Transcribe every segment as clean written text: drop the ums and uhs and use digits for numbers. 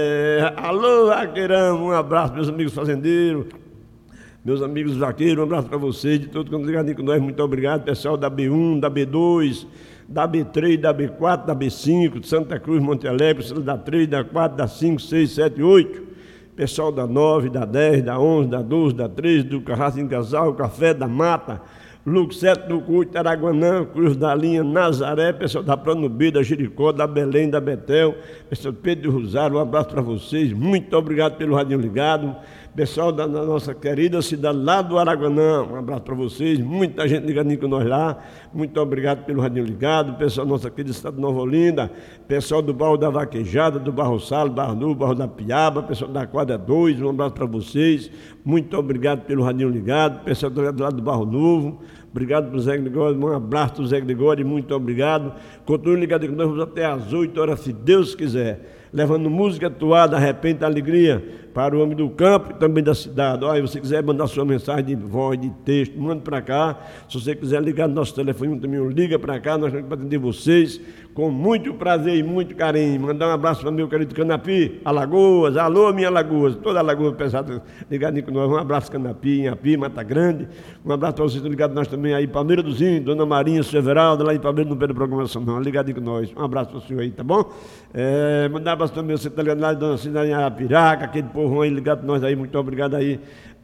Alô, vaqueirão, um abraço, meus amigos fazendeiros, meus amigos vaqueiros, um abraço para vocês, de todo mundo ligadinho com nós, muito obrigado, pessoal da B1, da B2, da B3, da B4, da B5, de Santa Cruz, Monte Alegre, da 3, da 4, da 5, 6, 7, 8, pessoal da 9, da 10, da 11, da 12, da 13, do Carrasco em Casal, Café da Mata, Lucas 7 do Cuito, Araguanã, Cruz da Linha, Nazaré, pessoal da Pranubí, da Jericó, da Belém, da Betel, pessoal de Pedro do Rosário, um abraço para vocês, muito obrigado pelo radinho ligado, pessoal da nossa querida cidade lá do Araguanã, um abraço para vocês, muita gente ligadinha com nós lá, muito obrigado pelo radinho ligado, pessoal da nossa querida cidade de Nova Olinda, pessoal do Barro da Vaquejada, do Barro Salo, Barro Novo, Barro da Piaba, pessoal da Quadra 2, um abraço para vocês, muito obrigado pelo radinho ligado, pessoal do lado do Barro Novo, obrigado para o Zé Gregório, um abraço para o Zé Gregório, muito obrigado. Continue ligado com nós, vamos até às 8 horas, se Deus quiser. Levando música, toada, arrepende, alegria para o homem do campo e também da cidade. Olha, se você quiser mandar sua mensagem de voz, de texto, manda para cá. Se você quiser ligar no nosso telefone também, liga para cá, nós vamos atender vocês com muito prazer e muito carinho. Mandar um abraço para meu querido Canapi, Alagoas, alô minha Alagoas, toda Alagoas pesada ligadinho com nós. Um abraço Canapi, Inhapi, Mata Grande. Um abraço para vocês ligados nós também aí, Palmeira dos Índios, Dona Marinha, Severalda, lá em Palmeira, não perde programação não, ligadinho com nós. Um abraço para o senhor aí, tá bom? Mandar um abraço também, você tá ligado lá, Dona Cidade Arapiraca, aquele povão aí ligado com nós aí, muito obrigado aí.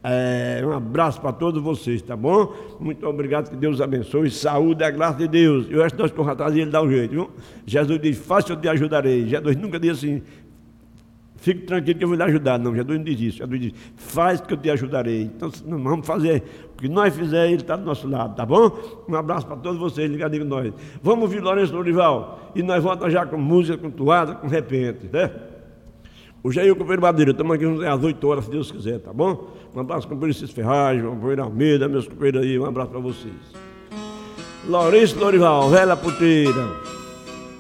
Um abraço para todos vocês, tá bom? Muito obrigado, que Deus abençoe, saúde, a graça de Deus. E o resto nós corremos atrás e Ele dá um jeito, viu? Jesus diz, faça, eu te ajudarei. Jesus nunca diz assim, fique tranquilo que eu vou lhe ajudar. Não, Jesus não diz isso. Jesus diz, faz que eu te ajudarei. Então, nós vamos fazer o que nós fizermos, Ele está do nosso lado, tá bom? Um abraço para todos vocês, ligadinho com nós. Vamos ouvir Lourenço Lorival e nós voltamos já com música, com toada, com repente, né? Hoje aí o companheiro Madeira, estamos aqui às 8 horas, se Deus quiser, tá bom? Um abraço, companheiro Cis Ferragem, companheiro Almeida, meus companheiros aí, um abraço para vocês. Lourenço Lorival, velha puteira.